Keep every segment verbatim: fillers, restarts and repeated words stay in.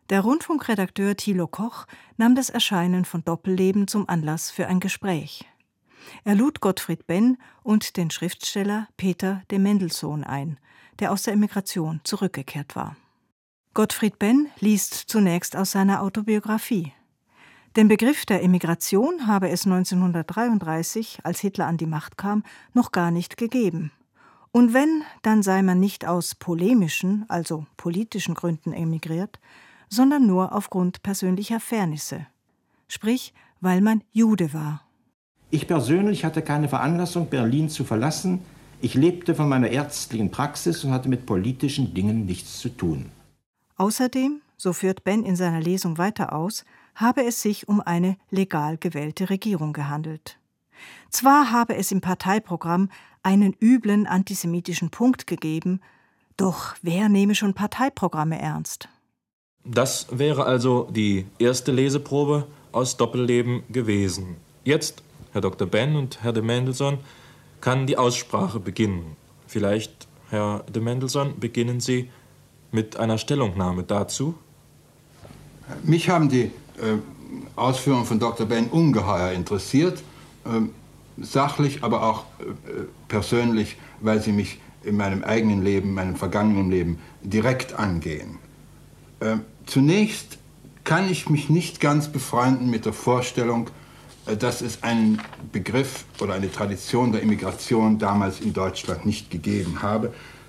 Der Rundfunkredakteur Thilo Koch nahm das Erscheinen von Doppelleben zum Anlass für ein Gespräch. Er lud Gottfried Benn und den Schriftsteller Peter de Mendelssohn ein, der aus der Emigration zurückgekehrt war. Gottfried Benn liest zunächst aus seiner Autobiografie. Den Begriff der Emigration habe es neunzehnhundertdreiunddreißig, als Hitler an die Macht kam, noch gar nicht gegeben. Und wenn, dann sei man nicht aus polemischen, also politischen Gründen emigriert, sondern nur aufgrund persönlicher Fairnisse. Sprich, weil man Jude war. Ich persönlich hatte keine Veranlassung, Berlin zu verlassen. Ich lebte von meiner ärztlichen Praxis und hatte mit politischen Dingen nichts zu tun. Außerdem, so führt Benn in seiner Lesung weiter aus, habe es sich um eine legal gewählte Regierung gehandelt. Zwar habe es im Parteiprogramm einen üblen antisemitischen Punkt gegeben, doch wer nehme schon Parteiprogramme ernst? Das wäre also die erste Leseprobe aus Doppelleben gewesen. Jetzt, Herr Doktor Benn und Herr de Mendelssohn, kann die Aussprache beginnen. Vielleicht, Herr de Mendelssohn, beginnen Sie mit einer Stellungnahme dazu. Mich haben die äh, Ausführungen von Doktor Benn ungeheuer interessiert, äh, sachlich, aber auch äh, persönlich, weil sie mich in meinem eigenen Leben, meinem vergangenen Leben direkt angehen. Äh, zunächst kann ich mich nicht ganz befreunden mit der Vorstellung, äh, dass es einen Begriff oder eine Tradition der Immigration damals in Deutschland nicht gegeben habe.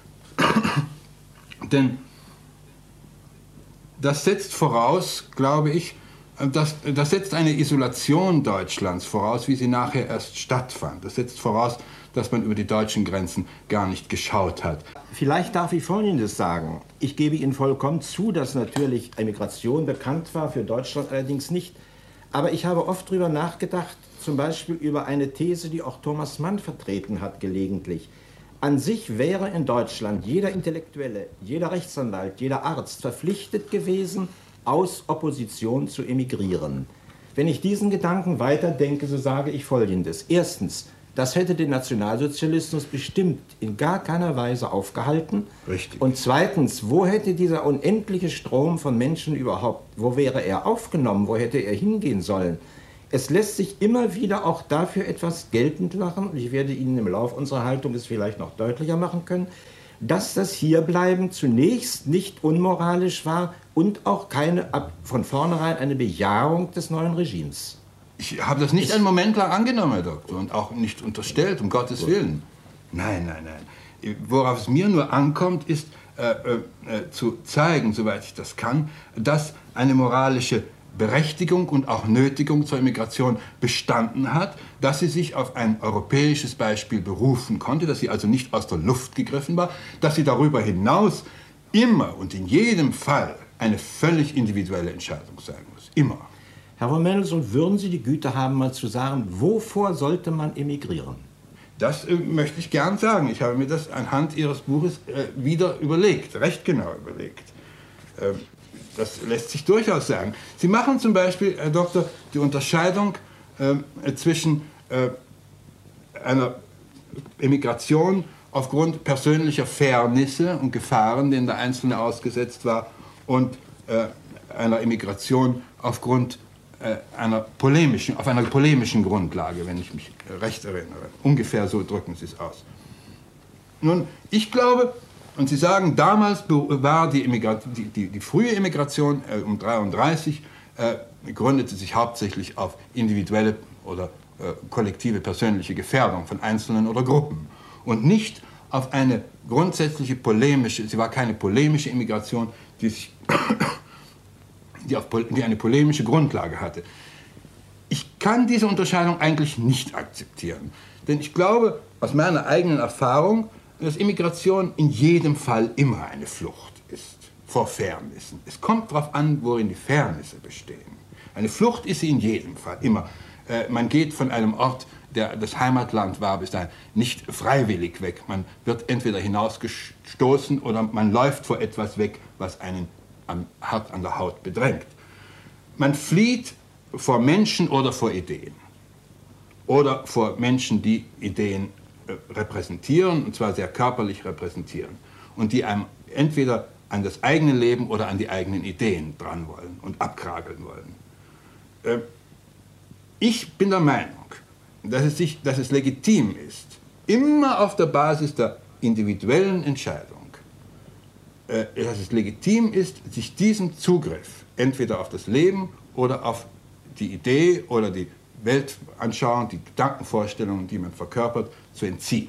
Denn das setzt voraus, glaube ich, das, das setzt eine Isolation Deutschlands voraus, wie sie nachher erst stattfand. Das setzt voraus, dass man über die deutschen Grenzen gar nicht geschaut hat. Vielleicht darf ich Folgendes sagen. Ich gebe Ihnen vollkommen zu, dass natürlich Emigration bekannt war, für Deutschland allerdings nicht. Aber ich habe oft darüber nachgedacht, zum Beispiel über eine These, die auch Thomas Mann vertreten hat gelegentlich. An sich wäre in Deutschland jeder Intellektuelle, jeder Rechtsanwalt, jeder Arzt verpflichtet gewesen, aus Opposition zu emigrieren. Wenn ich diesen Gedanken weiterdenke, so sage ich Folgendes. Erstens, das hätte den Nationalsozialismus bestimmt in gar keiner Weise aufgehalten. Richtig. Und zweitens, wo hätte dieser unendliche Strom von Menschen überhaupt, wo wäre er aufgenommen, wo hätte er hingehen sollen? Es lässt sich immer wieder auch dafür etwas geltend machen, und ich werde Ihnen im Laufe unserer Haltung es vielleicht noch deutlicher machen können, dass das Hierbleiben zunächst nicht unmoralisch war und auch keine, von vornherein eine Bejahung des neuen Regimes. Ich habe das nicht einen Moment lang angenommen, Herr Doktor, und auch nicht unterstellt, um Gottes Willen. Nein, nein, nein. Worauf es mir nur ankommt, ist äh, äh, zu zeigen, soweit ich das kann, dass eine moralische Berechtigung und auch Nötigung zur Immigration bestanden hat, dass sie sich auf ein europäisches Beispiel berufen konnte, dass sie also nicht aus der Luft gegriffen war, dass sie darüber hinaus immer und in jedem Fall eine völlig individuelle Entscheidung sein muss. Immer. Herr von Mendelssohn, würden Sie die Güte haben, mal zu sagen, wovor sollte man emigrieren? Das äh, möchte ich gern sagen. Ich habe mir das anhand Ihres Buches äh, wieder überlegt, recht genau überlegt. Ähm, Das lässt sich durchaus sagen. Sie machen zum Beispiel, Herr Doktor, die Unterscheidung äh, zwischen äh, einer Emigration aufgrund persönlicher Fairnisse und Gefahren, denen der Einzelne ausgesetzt war, und äh, einer Emigration aufgrund äh, einer polemischen, auf einer polemischen Grundlage, wenn ich mich recht erinnere. Ungefähr so drücken Sie es aus. Nun, ich glaube, und Sie sagen, damals war die, die, die, die frühe Immigration äh, um neunzehnhundertdreiunddreißig äh, gründete sich hauptsächlich auf individuelle oder äh, kollektive persönliche Gefährdung von Einzelnen oder Gruppen und nicht auf eine grundsätzliche polemische, sie war keine polemische Immigration, die, sich, die, auf, die eine polemische Grundlage hatte. Ich kann diese Unterscheidung eigentlich nicht akzeptieren, denn ich glaube, aus meiner eigenen Erfahrung, dass Immigration in jedem Fall immer eine Flucht ist vor Fairnissen. Es kommt darauf an, worin die Fairnisse bestehen. Eine Flucht ist sie in jedem Fall, immer. Äh, man geht von einem Ort, der das Heimatland war, bis dahin nicht freiwillig weg. Man wird entweder hinausgestoßen oder man läuft vor etwas weg, was einen am, hart an der Haut bedrängt. Man flieht vor Menschen oder vor Ideen. Oder vor Menschen, die Ideen repräsentieren, und zwar sehr körperlich repräsentieren, und die einem entweder an das eigene Leben oder an die eigenen Ideen dran wollen und abkrageln wollen. Ich bin der Meinung, dass es, sich, dass es legitim ist, immer auf der Basis der individuellen Entscheidung, dass es legitim ist, sich diesem Zugriff entweder auf das Leben oder auf die Idee oder die Weltanschauung, die Gedankenvorstellungen, die man verkörpert, zu entziehen.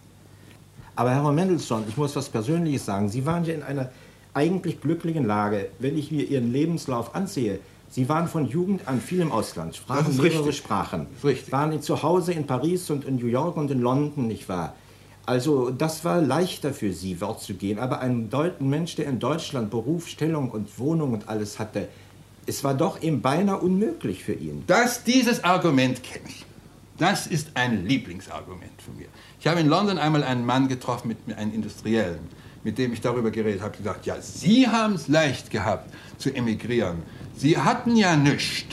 Aber Herr Mendelssohn, ich muss was Persönliches sagen. Sie waren ja in einer eigentlich glücklichen Lage, wenn ich mir Ihren Lebenslauf ansehe. Sie waren von Jugend an viel im Ausland, sprachen mehrere richtig. Sprachen, Richtig. waren zu Hause in Paris und in New York und in London, nicht wahr? Also das war leichter für Sie, dort zu gehen. Aber ein Deut- Mensch, der in Deutschland Beruf, Stellung und Wohnung und alles hatte, es war doch eben beinahe unmöglich für ihn. Das, dieses Argument kenne ich. Das ist ein Lieblingsargument von mir. Ich habe in London einmal einen Mann getroffen, mit, mit einem Industriellen, mit dem ich darüber geredet habe. Ich gesagt, ja, Sie haben es leicht gehabt zu emigrieren. Sie hatten ja nichts.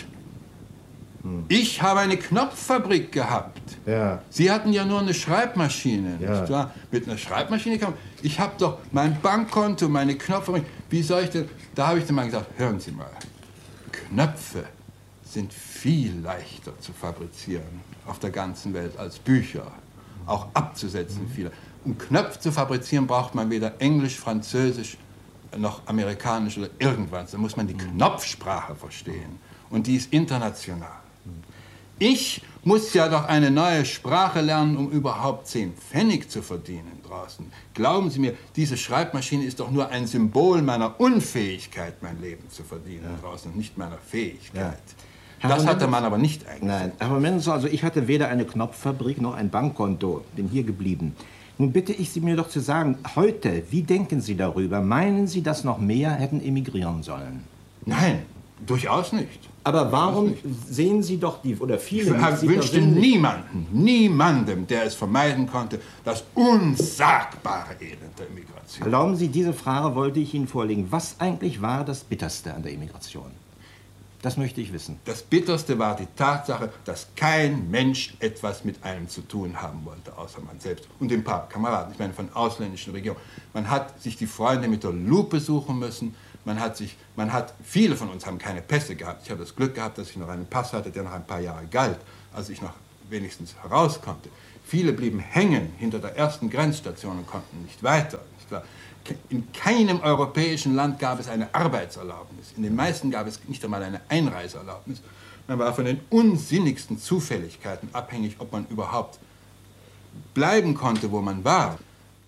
Hm. Ich habe eine Knopffabrik gehabt. Ja. Sie hatten ja nur eine Schreibmaschine. Ja. Nicht wahr? Mit einer Schreibmaschine kann man, ich habe doch mein Bankkonto, meine Knopffabrik. Wie soll ich denn? Da habe ich dann mal gesagt, hören Sie mal, Knöpfe sind viel leichter zu fabrizieren auf der ganzen Welt als Bücher. Auch abzusetzen mhm. viele. Um Knöpfe zu fabrizieren, braucht man weder Englisch, Französisch, noch Amerikanisch oder irgendwas. Da muss man die Knopfsprache verstehen. Und die ist international. Ich muss ja doch eine neue Sprache lernen, um überhaupt zehn Pfennig zu verdienen draußen. Glauben Sie mir, diese Schreibmaschine ist doch nur ein Symbol meiner Unfähigkeit, mein Leben zu verdienen ja. draußen, nicht meiner Fähigkeit. Ja. Das hat der Mann aber nicht eigentlich. Nein, aber Mendelssohn, also ich hatte weder eine Knopffabrik noch ein Bankkonto, bin hier geblieben. Nun bitte ich Sie mir doch zu sagen, heute, wie denken Sie darüber? Meinen Sie, dass noch mehr hätten emigrieren sollen? Nein, durchaus nicht. Aber warum sehen Sie doch die, oder viele... Ich wünschte niemanden, niemandem, der es vermeiden konnte, das unsagbare Elend der Emigration. Erlauben Sie, diese Frage wollte ich Ihnen vorlegen. Was eigentlich war das Bitterste an der Emigration? Das möchte ich wissen. Das Bitterste war die Tatsache, dass kein Mensch etwas mit einem zu tun haben wollte, außer man selbst und ein paar Kameraden, ich meine von ausländischen Regierungen. Man hat sich die Freunde mit der Lupe suchen müssen. Man hat sich, man hat, viele von uns haben keine Pässe gehabt. Ich habe das Glück gehabt, dass ich noch einen Pass hatte, der noch ein paar Jahre galt, als ich noch wenigstens heraus konnte. Viele blieben hängen hinter der ersten Grenzstation und konnten nicht weiter. Nicht wahr? In keinem europäischen Land gab es eine Arbeitserlaubnis. In den meisten gab es nicht einmal eine Einreiseerlaubnis. Man war von den unsinnigsten Zufälligkeiten abhängig, ob man überhaupt bleiben konnte, wo man war.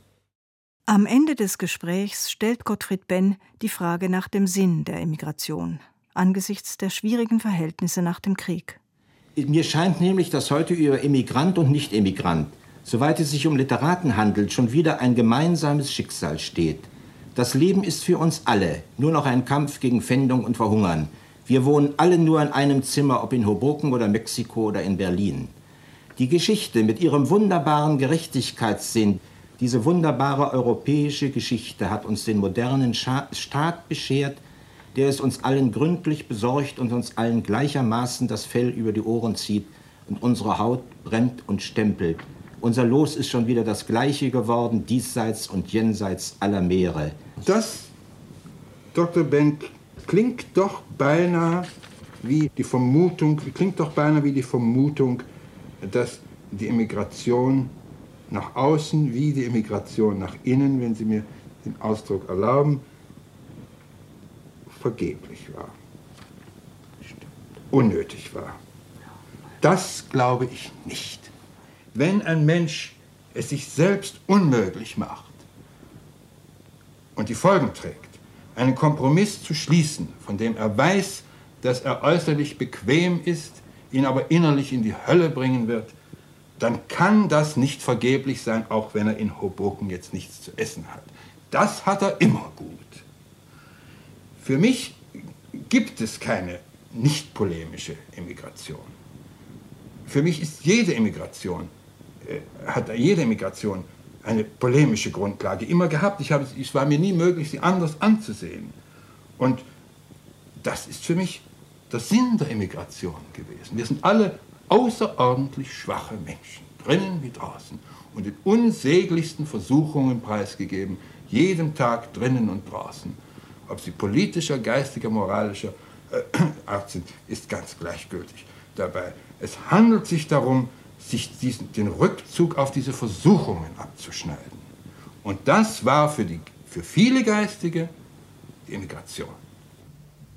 Am Ende des Gesprächs stellt Gottfried Benn die Frage nach dem Sinn der Emigration angesichts der schwierigen Verhältnisse nach dem Krieg. Mir scheint nämlich, dass heute über Emigrant und Nicht-Emigrant, soweit es sich um Literaten handelt, schon wieder ein gemeinsames Schicksal steht. Das Leben ist für uns alle nur noch ein Kampf gegen Pfändung und Verhungern. Wir wohnen alle nur in einem Zimmer, ob in Hoboken oder Mexiko oder in Berlin. Die Geschichte mit ihrem wunderbaren Gerechtigkeitssinn, diese wunderbare europäische Geschichte hat uns den modernen Scha- Staat beschert, der es uns allen gründlich besorgt und uns allen gleichermaßen das Fell über die Ohren zieht und unsere Haut brennt und stempelt. Unser Los ist schon wieder das gleiche geworden, diesseits und jenseits aller Meere. Das, Doktor Benn, klingt doch beinahe wie die Vermutung, klingt doch beinahe wie die Vermutung, dass die Emigration nach außen wie die Emigration nach innen, wenn Sie mir den Ausdruck erlauben, vergeblich war, unnötig war. Das glaube ich nicht. Wenn ein Mensch es sich selbst unmöglich macht und die Folgen trägt, einen Kompromiss zu schließen, von dem er weiß, dass er äußerlich bequem ist, ihn aber innerlich in die Hölle bringen wird, dann kann das nicht vergeblich sein, auch wenn er in Hoboken jetzt nichts zu essen hat. Das hat er immer gut. Für mich gibt es keine nicht polemische Emigration. Für mich ist jede Emigration, äh, hat jede Emigration eine polemische Grundlage immer gehabt. Ich habe, es war mir nie möglich, sie anders anzusehen. Und das ist für mich der Sinn der Emigration gewesen. Wir sind alle außerordentlich schwache Menschen, drinnen wie draußen, und den unsäglichsten Versuchungen preisgegeben, jedem Tag drinnen und draußen. Ob sie politischer, geistiger, moralischer äh, Art sind, ist ganz gleichgültig dabei. Es handelt sich darum, sich diesen, den Rückzug auf diese Versuchungen abzuschneiden. Und das war für, die, für viele Geistige die Emigration.